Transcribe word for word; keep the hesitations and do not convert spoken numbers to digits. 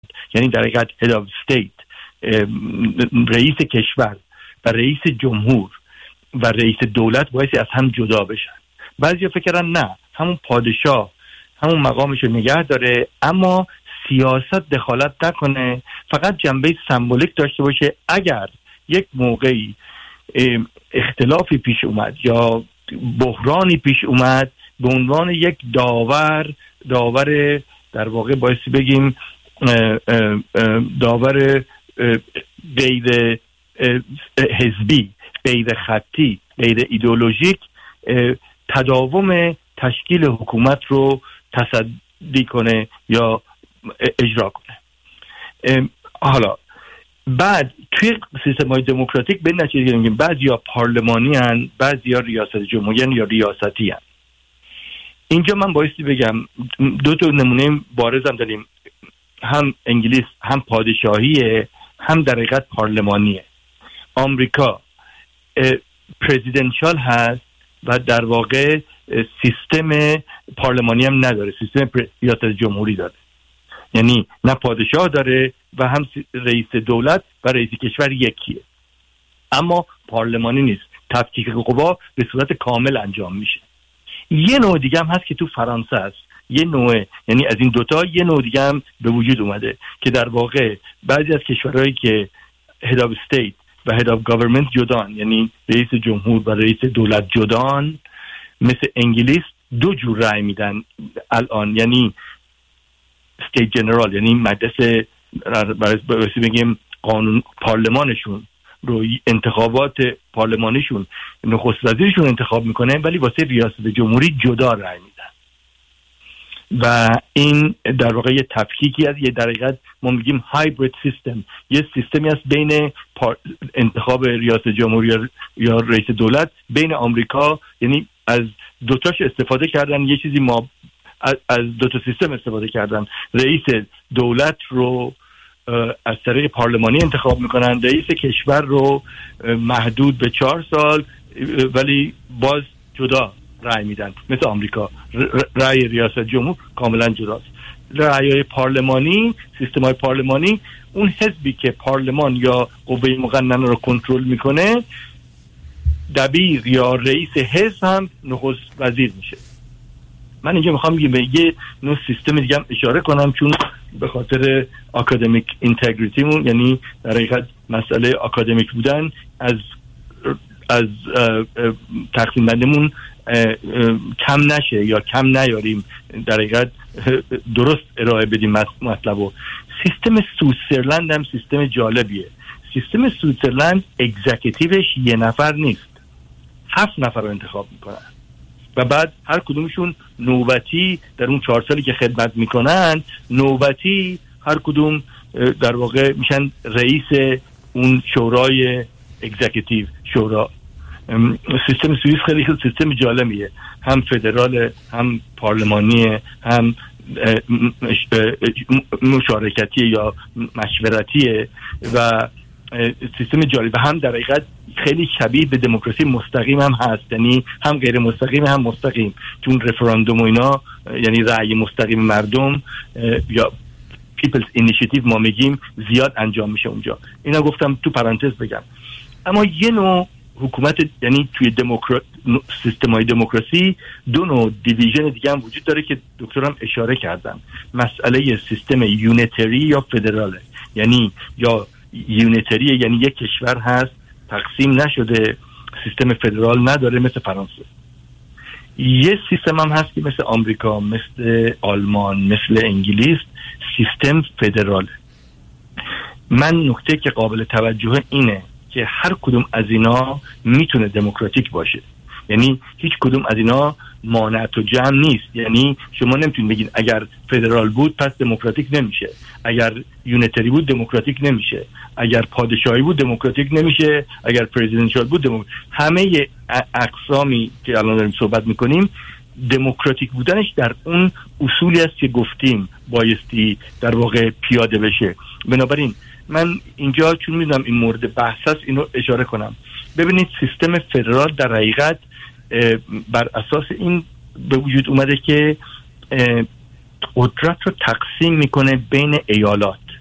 یعنی در حقیقت head of state، رئیس کشور و رئیس جمهور و رئیس دولت باعث از هم جدا بشن. بعضیا فکر کردن نه، همون پادشاه همون مقامش رو نگه داره اما سیاست دخالت نکنه، فقط جنبه سمبولیک داشته باشه. اگر یک موقعی اختلافی پیش اومد یا بحرانی پیش اومد، به عنوان یک داور داور در واقع بایستی بگیم داور غیر حزبی، غیر خطی، غیر ایدئولوژیک تداوم تشکیل حکومت رو تصدی کنه یا اجرا کنه. حالا بعد توی سیستم‌های دموکراتیک به نتیجه میگیم بعضیا پارلمانی هن، بعضیا ریاست جمهوری یا ریاستی هن. اینجا من بایستی بگم دو تا نمونه بارزم داریم، هم انگلیس هم پادشاهیه هم در حقیقت پارلمانیه. آمریکا پرزیدنشال هست و در واقع سیستم پارلمانی هم نداره، سیستم ریاست جمهوری داره، یعنی نه پادشاه داره و هم رئیس دولت و رئیس کشور یکیه اما پارلمانی نیست. تفکیک قوا به صورت کامل انجام میشه. یه نوع دیگه هم هست که تو فرانسه هست، یه نوع، یعنی از این دوتا یه نوع دیگه هم به وجود اومده که در واقع بعضی از کشورهایی که head of state و head of government جدان، یعنی رئیس جمهور و رئیس دولت جدان، مثل انگلیس دو جور رأی میدن الان، یعنی state general، یعنی مجلس برای بگیم قانون پارلمانشون رو، انتخابات پارلمانیشون نخست وزیرشون انتخاب میکنه ولی واسه ریاست جمهوری جدا رأی میدن و این در واقع یه تفکیکی از یه در حقیقت ما میگیم هایبرید سیستم، یه سیستمی است بین انتخاب ریاست جمهوری یا رئیس دولت بین آمریکا، یعنی از دوتاش استفاده کردن، یه چیزی ما از دو تا سیستم استفاده کردن. رئیس دولت رو از طریق پارلمانی انتخاب میکنن، رئیس کشور رو محدود به چهار سال ولی باز جدا رأی میدن. مثل آمریکا رأی ریاست جمهور کاملا جداست. رأی پارلمانی، سیستم های پارلمانی، اون حزبی که پارلمان یا قوه مقننه رو کنترل میکنه، دبیر یا رئیس حزب هم نخست وزیر میشه. من اینجا میخوام بگم به یه نوع سیستم دیگه هم اشاره کنم، چون به خاطر اکادمیک اینتگریتیمون، یعنی در حقیقت مسئله اکادمیک بودن، از از تقسیم بندیمون کم نشه یا کم نیاریم، در حقیقت درست ارائه بدیم مطلبو. سیستم سویتزرلند هم سیستم جالبیه. سیستم سویتزرلند اگزیکیتیوش یه نفر نیست، هفت نفر رو انتخاب میکنن و بعد هر کدومشون نوبتی در اون چهار سالی که خدمت میکنن نوبتی هر کدوم در واقع میشن رئیس اون شورای اگزیکیتیو شورا. سیستم سوئیس خیلی سیستم جالبیه، هم فدرال، هم پارلمانی، هم مشارکتی یا مشورتیه و سیستم جالب، هم در حقیقت خیلی شبیه به دموکراسی مستقیم هم هست، یعنی هم غیر مستقیم هم مستقیم، چون رفراندوم و اینا یعنی رأی مستقیم مردم یا پیپلز اینیشیتیو ما میگیم زیاد انجام میشه اونجا. اینا گفتم تو پرانتز بگم. اما یه نوع حکومت، یعنی توی دموکرات سیستم‌های دموکراسی دو نوع دیویژن دیگه هم وجود داره که دکترم اشاره کردن. مسئله سیستم یونیتری یا فدراله، یعنی یا یونیتری یعنی یک کشور هست تقسیم نشده، سیستم فدرال نداره مثل فرانسه. یه سیستم هم هست که مثل آمریکا، مثل آلمان، مثل انگلیس سیستم فدراله. من نکته که قابل توجه اینه که هر کدوم از اینا میتونه دموکراتیک باشه، یعنی هیچ کدوم از اینا مانعت و جمع نیست. یعنی شما نمیتونید بگید اگر فدرال بود پس دموکراتیک نمیشه، اگر یونیتری بود دموکراتیک نمیشه، اگر پادشاهی بود دموکراتیک نمیشه، اگر پرزیدنشال بود دموکراتیک. همه اقسامی که الان داریم صحبت میکنیم دموکراتیک بودنش در اون اصولی است که گفتیم بایستی در واقع پیاده بشه. بنابراین من اینجا چون میدونم این مورد بحث است اینو اشاره کنم. ببینید سیستم فدرال در حقیقت بر اساس این به وجود اومده که قدرت رو تقسیم میکنه بین ایالات.